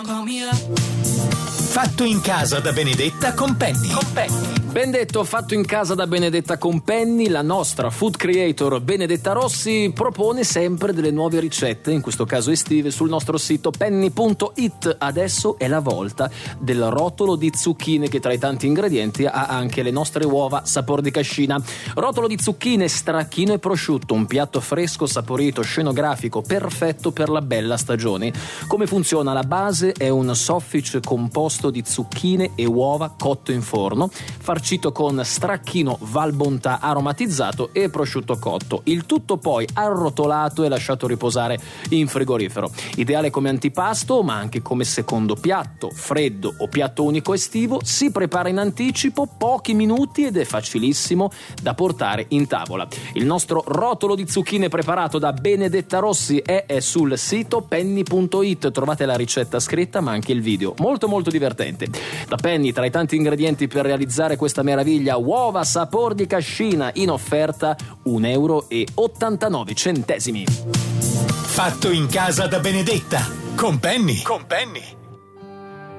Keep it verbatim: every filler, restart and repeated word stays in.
Fatto in casa da Benedetta con Penny. Con Penny. Ben detto, fatto in casa da Benedetta con Penny, la nostra food creator Benedetta Rossi propone sempre delle nuove ricette, in questo caso estive, sul nostro sito penny punto it. Adesso è la volta del rotolo di zucchine, che tra i tanti ingredienti ha anche le nostre uova sapor di cascina. Rotolo di zucchine, stracchino e prosciutto, un piatto fresco, saporito, scenografico, perfetto per la bella stagione. Come funziona? La base è un soffice composto di zucchine e uova cotto in forno, farcito con stracchino Val Bontà aromatizzato e prosciutto cotto. Il tutto poi arrotolato e lasciato riposare in frigorifero. Ideale come antipasto, ma anche come secondo piatto, freddo o piatto unico estivo. Si prepara in anticipo, pochi minuti, ed è facilissimo da portare in tavola. Il nostro rotolo di zucchine preparato da Benedetta Rossi è, è sul sito penny punto it. Trovate la ricetta scritta ma anche il video, molto molto divertente. Da Penny, tra i tanti ingredienti per realizzare questa meraviglia, uova sapor di cascina, in offerta un euro e ottantanove centesimi. Fatto in casa da Benedetta con Penny. Con Penny.